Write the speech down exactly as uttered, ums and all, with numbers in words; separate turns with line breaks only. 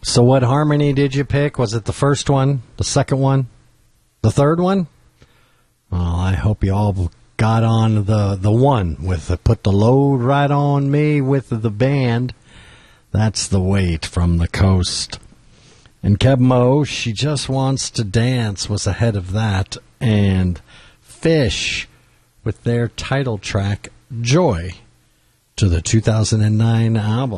So what harmony did you pick? Was it the first one, the second one, the third one? Well, I hope you all got on the, the one with the Put the Load Right on Me with the band. That's The Weight from the Coast. And Keb Mo, She Just Wants to Dance was ahead of that. And Fish with their title track, Joy, to the two thousand nine album.